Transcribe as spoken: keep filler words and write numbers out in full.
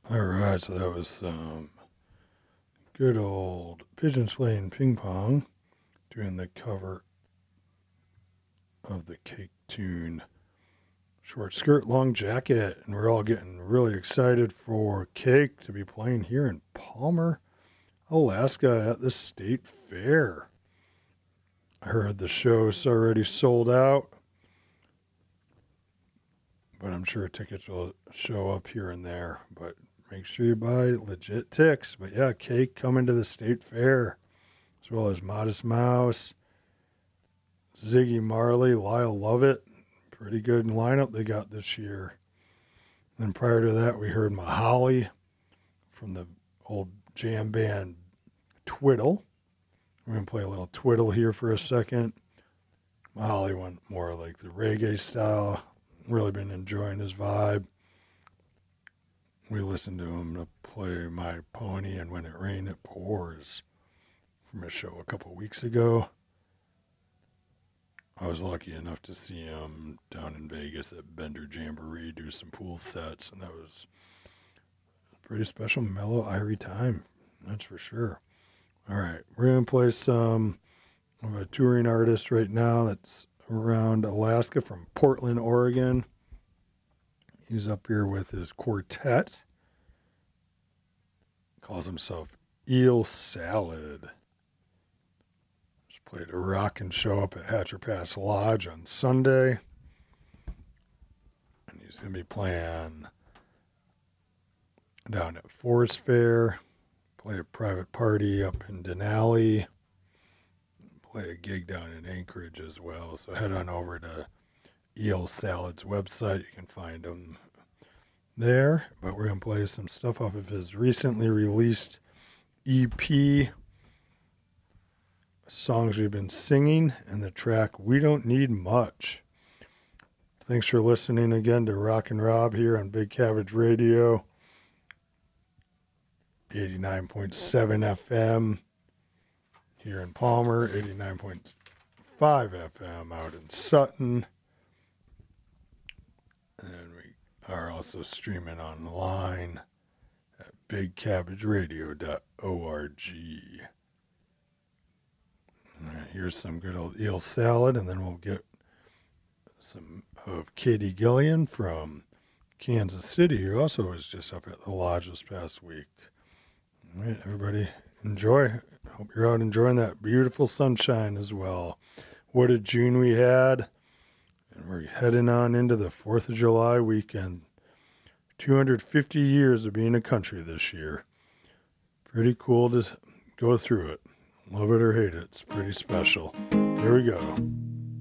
All right, so that was some good old Pigeons playing ping pong, doing the cover of the Cake tune, Short Skirt, Long Jacket, and we're all getting really excited for Cake to be playing here in Palmer, Alaska at the State Fair. I heard the show's already sold out, but I'm sure tickets will show up here and there. But make sure you buy legit ticks. But yeah, Cake coming to the State Fair, as well as Modest Mouse, Ziggy Marley, Lyle Lovett. Pretty good lineup they got this year. And then prior to that, we heard Mahali from the old jam band Twiddle. We're going to play a little Twiddle here for a second. Mahali went more like the reggae style. Really been enjoying his vibe. We listened to him to play My Pony and When It Rains, It Pours from a show a couple weeks ago. I was lucky enough to see him down in Vegas at Bender Jamboree do some pool sets, and that was a pretty special, mellow, irie time, that's for sure. All right, we're going to play some of a touring artist right now that's around Alaska from Portland, Oregon. He's up here with his quartet. Calls himself Eel Salad. Just played a rockin' show up at Hatcher Pass Lodge on Sunday. And he's going to be playing down at Forest Fair. Play a private party up in Denali. Play a gig down in Anchorage as well. So head on over to Eel Salad's website. You can find him there. But we're going to play some stuff off of his recently released E P, Songs We've Been Singing, and the track We Don't Need Much. Thanks for listening again to Rockin' Rob here on Big Cabbage Radio, eighty-nine point seven F M here in Palmer, eighty-nine point five F M out in Sutton. And we are also streaming online at big cabbage radio dot org. All right, here's some good old eel salad, and then we'll get some of Katie Gillian from Kansas City, who also was just up at the lodge this past week. All right, everybody, enjoy. Hope you're out enjoying that beautiful sunshine as well. What a June we had. And we're heading on into the fourth of July weekend. two hundred fifty years of being a country this year. Pretty cool to go through it. Love it or hate it. It's pretty special. Here we go.